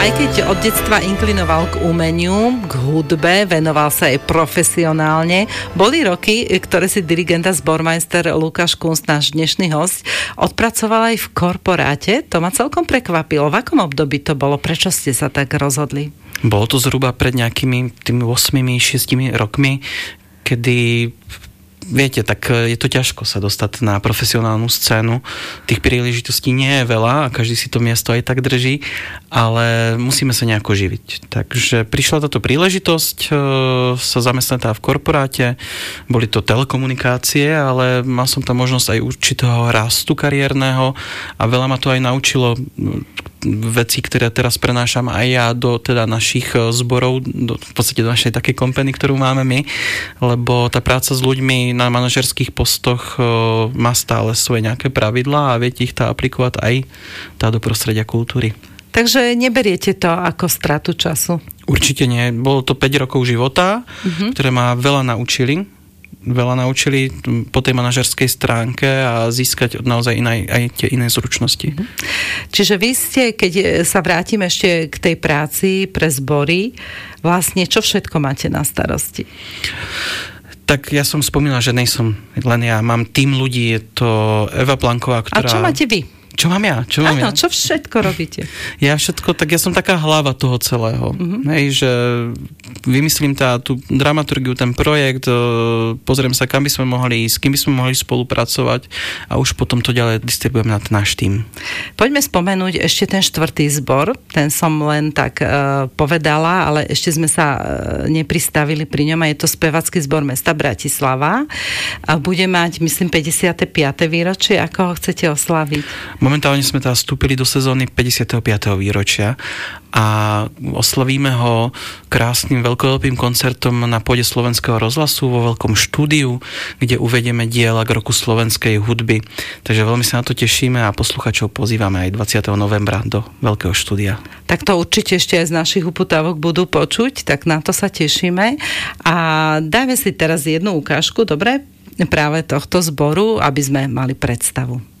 Aj keď od detstva inklinoval k umeniu, k hudbe, venoval sa aj profesionálne, boli roky, ktoré si dirigent a zbormajster Lukáš Kunst, náš dnešný hosť, odpracoval aj v korporáte. To ma celkom prekvapilo. V akom období to bolo? Prečo ste sa tak rozhodli? Bolo to zhruba pred nejakými tými 8-6 rokmi, kedy viete, tak je to ťažko sa dostať na profesionálnu scénu. Tých príležitostí nie je veľa a každý si to miesto aj tak drží, ale musíme sa nejako živiť. Takže prišla táto príležitosť sa zamestnať v korporáte. Boli to telekomunikácie, ale mal som tam možnosť aj určitého rastu kariérneho a veľa ma to aj naučilo veci, ktoré teraz prenášam aj ja do teda našich zborov, v podstate do našej takej kompany, ktorú máme my, lebo tá práca s ľuďmi na manažerských postoch má stále svoje nejaké pravidlá a viete ich tá aplikovať aj tá do prostredia kultúry. Takže neberiete to ako stratu času? Určite nie. Bolo to 5 rokov života, ktoré ma veľa naučili po tej manažerskej stránke a získať naozaj aj tie iné zručnosti. Čiže vy ste, keď sa vrátim ešte k tej práci pre zbory, vlastne čo všetko máte na starosti? Tak ja som spomínala, že nejsom len ja. Mám tým ľudí, je to Eva Planková, ktorá... A čo máte vy? Čo mám ja? Áno, čo všetko robíte? Ja som taká hlava toho celého. Hej, že vymyslím tú dramaturgiu, ten projekt, pozriem sa, kam by sme mohli ísť, s kým by sme mohli spolupracovať a už potom to ďalej distribujem na náš tím. Poďme spomenúť ešte ten 4. zbor. Ten som len tak povedala, ale ešte sme sa nepristavili pri ňom a je to spevacký zbor mesta Bratislava. A bude mať, myslím, 55. výročie. Ako ho chcete oslaviť? Momentálne sme teda vstúpili do sezóny 55. výročia a oslavíme ho krásnym veľkolepým koncertom na pôde Slovenského rozhlasu vo veľkom štúdiu, kde uvedieme diela k roku slovenskej hudby. Takže veľmi sa na to tešíme a posluchačov pozývame aj 20. novembra do veľkého štúdia. Tak to určite ešte aj z našich uputávok budú počuť, tak na to sa tešíme. A dajme si teraz jednu ukážku, dobre? Práve tohto zboru, aby sme mali predstavu.